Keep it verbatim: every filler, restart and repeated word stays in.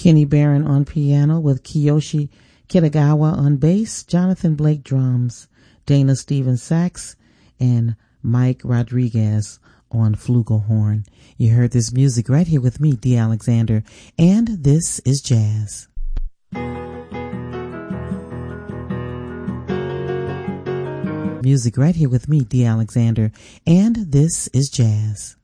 Kenny Barron on piano with Kiyoshi Kitagawa on bass, Jonathan Blake drums, Dana Stevens sax, and Mike Rodriguez on flugelhorn. You heard this music right here with me, Dee Alexander, and this is jazz. Music right here with me, Dee Alexander, and this is jazz.